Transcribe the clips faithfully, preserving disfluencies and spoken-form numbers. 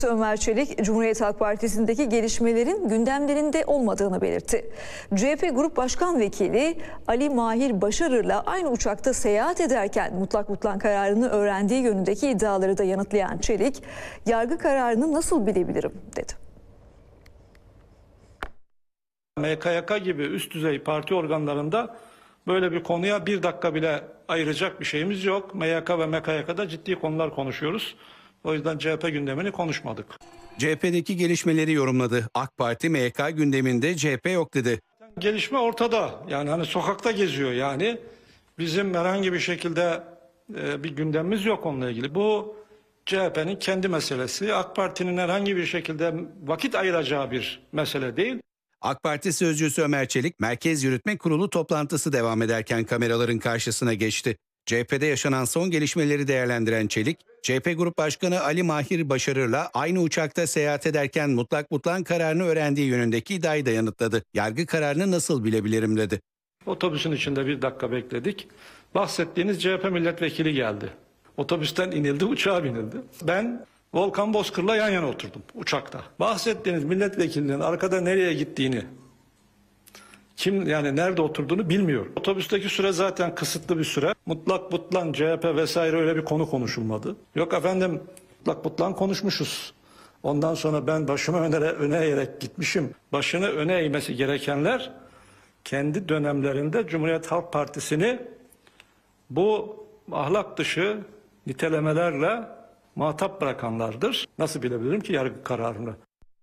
Ömer Çelik, Cumhuriyet Halk Partisi'ndeki gelişmelerin gündemlerinde olmadığını belirtti. C H P Grup Başkan Vekili Ali Mahir Başarır'la aynı uçakta seyahat ederken mutlak butlan kararını öğrendiği yönündeki iddiaları da yanıtlayan Çelik, yargı kararını nasıl bilebilirim dedi. M K Y K gibi üst düzey parti organlarında böyle bir konuya bir dakika bile ayıracak bir şeyimiz yok. M Y K ve M K Y K'da ciddi konular konuşuyoruz. O yüzden C H P gündemini konuşmadık. C H P'deki gelişmeleri yorumladı. AK Parti M Y K gündeminde C H P yok dedi. Gelişme ortada. Yani hani sokakta geziyor yani. Bizim herhangi bir şekilde e, bir gündemimiz yok onunla ilgili. Bu C H P'nin kendi meselesi. AK Parti'nin herhangi bir şekilde vakit ayıracağı bir mesele değil. AK Parti sözcüsü Ömer Çelik, Merkez Yürütme Kurulu toplantısı devam ederken kameraların karşısına geçti. C H P'de yaşanan son gelişmeleri değerlendiren Çelik, C H P Grup Başkanı Ali Mahir Başarır'la aynı uçakta seyahat ederken mutlak butlan kararını öğrendiği yönündeki iddiayı da yanıtladı. Yargı kararını nasıl bilebilirim dedi. Otobüsün içinde bir dakika bekledik. Bahsettiğiniz C H P milletvekili geldi. Otobüsten inildi, uçağa binildi. Ben Volkan Bozkır'la yan yana oturdum uçakta. Bahsettiğiniz milletvekilinin arkada nereye gittiğini, kim yani nerede oturduğunu bilmiyorum. Otobüsteki süre zaten kısıtlı bir süre. Mutlak butlan, C H P vesaire öyle bir konu konuşulmadı. Yok efendim mutlak butlan konuşmuşuz. Ondan sonra ben başımı öne, öne eğerek gitmişim. Başını öne eğmesi gerekenler kendi dönemlerinde Cumhuriyet Halk Partisi'ni bu ahlak dışı nitelemelerle muhatap bırakanlardır. Nasıl bilebilirim ki yargı kararını?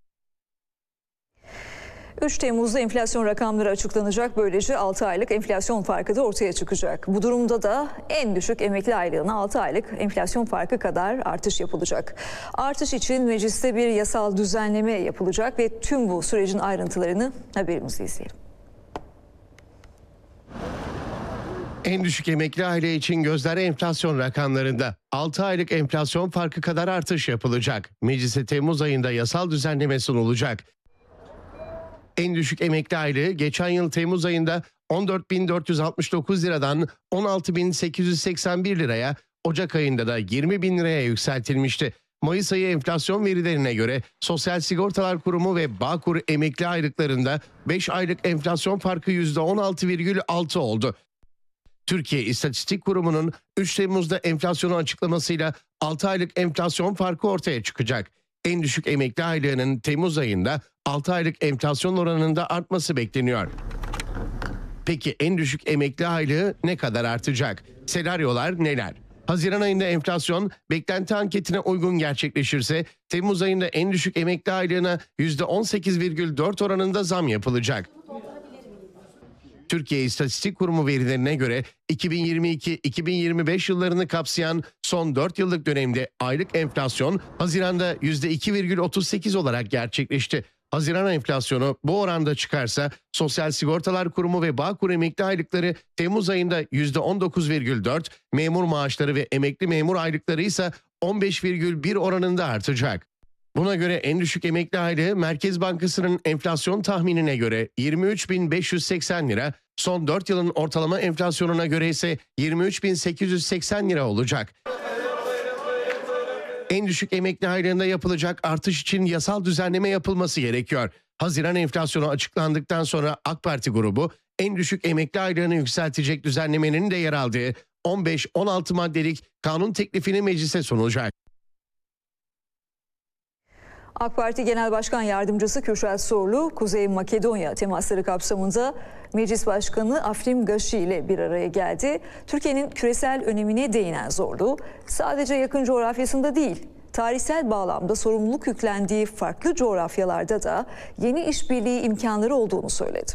üç Temmuz'da enflasyon rakamları açıklanacak. Böylece altı aylık enflasyon farkı da ortaya çıkacak. Bu durumda da en düşük emekli aylığına altı aylık enflasyon farkı kadar artış yapılacak. Artış için mecliste bir yasal düzenleme yapılacak ve tüm bu sürecin ayrıntılarını haberimizde izleyelim. En düşük emekli aile için gözler enflasyon rakamlarında. altı aylık enflasyon farkı kadar artış yapılacak. Meclise Temmuz ayında yasal düzenleme sunulacak. En düşük emekli aylığı geçen yıl Temmuz ayında on dört bin dört yüz altmış dokuz liradan on altı bin sekiz yüz seksen bir liraya, Ocak ayında da yirmi bin liraya yükseltilmişti. Mayıs ayı enflasyon verilerine göre Sosyal Sigortalar Kurumu ve Bağkur emekli aylıklarında beş aylık enflasyon farkı yüzde on altı virgül altı oldu. Türkiye İstatistik Kurumu'nun üç Temmuz'da enflasyonu açıklamasıyla altı aylık enflasyon farkı ortaya çıkacak. En düşük emekli aylığının Temmuz ayında altı aylık enflasyon oranında artması bekleniyor. Peki en düşük emekli aylığı ne kadar artacak? Senaryolar neler? Haziran ayında enflasyon beklenti anketine uygun gerçekleşirse Temmuz ayında en düşük emekli aylığına yüzde on sekiz virgül dört oranında zam yapılacak. Türkiye İstatistik Kurumu verilerine göre iki bin yirmi iki iki bin yirmi beş yıllarını kapsayan son dört yıllık dönemde aylık enflasyon Haziran'da yüzde iki virgül otuz sekiz olarak gerçekleşti. Haziran enflasyonu bu oranda çıkarsa Sosyal Sigortalar Kurumu ve Bağkur emekli aylıkları Temmuz ayında yüzde on dokuz virgül dört, memur maaşları ve emekli memur aylıkları ise on beş virgül bir oranında artacak. Buna göre en düşük emekli aylığı Merkez Bankası'nın enflasyon tahminine göre yirmi üç bin beş yüz seksen lira, son dört yılın ortalama enflasyonuna göre ise yirmi üç bin sekiz yüz seksen lira olacak. En düşük emekli aylığında yapılacak artış için yasal düzenleme yapılması gerekiyor. Haziran enflasyonu açıklandıktan sonra AK Parti grubu en düşük emekli aylığını yükseltecek düzenlemenin de yer aldığı on beş on altı maddelik kanun teklifini meclise sunacak. AK Parti Genel Başkan Yardımcısı Kürşat Zorlu, Kuzey Makedonya temasları kapsamında Meclis Başkanı Afrim Gashi ile bir araya geldi. Türkiye'nin küresel önemine değinen Zorlu, sadece yakın coğrafyasında değil, tarihsel bağlamda sorumluluk yüklendiği farklı coğrafyalarda da yeni işbirliği imkanları olduğunu söyledi.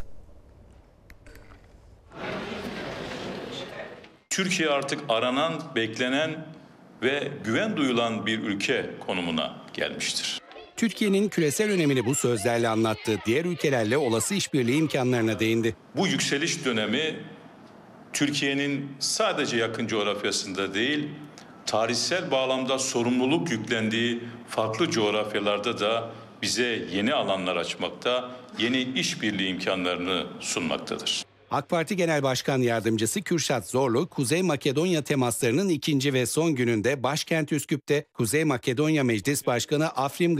Türkiye artık aranan, beklenen ve güven duyulan bir ülke konumuna gelmiştir. Türkiye'nin küresel önemini bu sözlerle anlattı. Diğer ülkelerle olası işbirliği imkanlarına değindi. Bu yükseliş dönemi Türkiye'nin sadece yakın coğrafyasında değil, tarihsel bağlamda sorumluluk yüklendiği farklı coğrafyalarda da bize yeni alanlar açmakta, yeni işbirliği imkanlarını sunmaktadır. AK Parti Genel Başkan Yardımcısı Kürşat Zorlu, Kuzey Makedonya temaslarının ikinci ve son gününde başkent Üsküp'te Kuzey Makedonya Meclis Başkanı Afrim